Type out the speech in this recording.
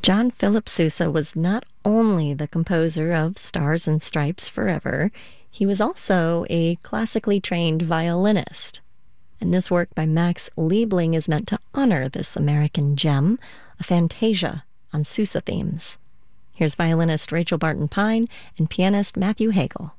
John Philip Sousa was not only the composer of Stars and Stripes Forever, he was also a classically trained violinist. And this work by Max Liebling is meant to honor this American gem, a fantasia on Sousa themes. Here's violinist Rachel Barton Pine and pianist Matthew Hagel.